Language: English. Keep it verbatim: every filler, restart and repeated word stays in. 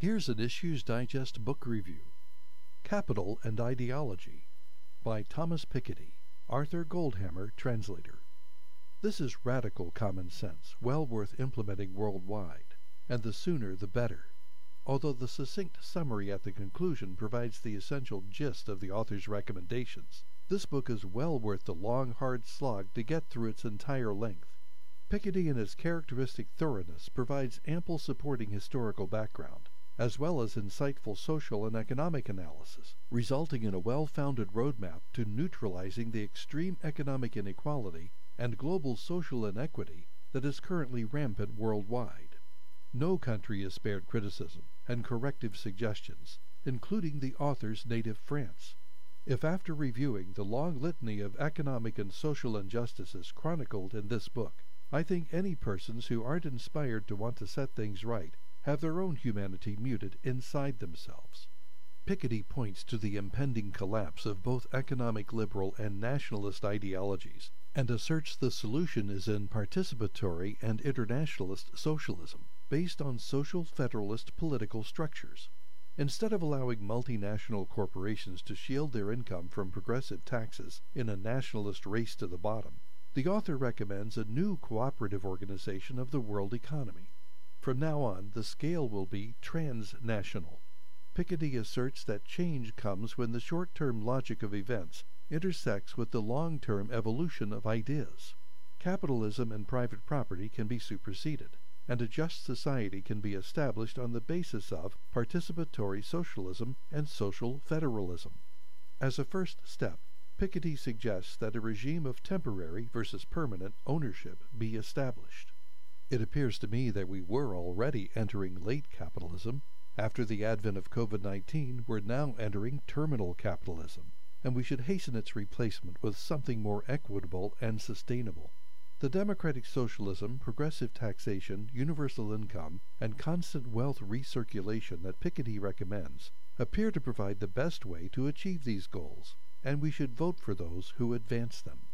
Here's an Issues Digest book review. Capital and Ideology by Thomas Piketty, Arthur Goldhammer, translator. This is radical common sense, well worth implementing worldwide, and the sooner the better. Although the succinct summary at the conclusion provides the essential gist of the author's recommendations, this book is well worth the long, hard slog to get through its entire length. Piketty, in his characteristic thoroughness, provides ample supporting historical background, as well as insightful social and economic analysis, resulting in a well-founded roadmap to neutralizing the extreme economic inequality and global social inequity that is currently rampant worldwide. No country is spared criticism and corrective suggestions, including the author's native France. If after reviewing the long litany of economic and social injustices chronicled in this book, I think any persons who aren't inspired to want to set things right have their own humanity muted inside themselves. Piketty points to the impending collapse of both economic liberal and nationalist ideologies, and asserts the solution is in participatory and internationalist socialism, based on social federalist political structures. Instead of allowing multinational corporations to shield their income from progressive taxes in a nationalist race to the bottom, the author recommends a new cooperative organization of the world economy. From now on, the scale will be transnational. Piketty asserts that change comes when the short-term logic of events intersects with the long-term evolution of ideas. Capitalism and private property can be superseded, and a just society can be established on the basis of participatory socialism and social federalism. As a first step, Piketty suggests that a regime of temporary versus permanent ownership be established. It appears to me that we were already entering late capitalism. After the advent of COVID nineteen, we're now entering terminal capitalism, and we should hasten its replacement with something more equitable and sustainable. The democratic socialism, progressive taxation, universal income, and constant wealth recirculation that Piketty recommends appear to provide the best way to achieve these goals, and we should vote for those who advance them.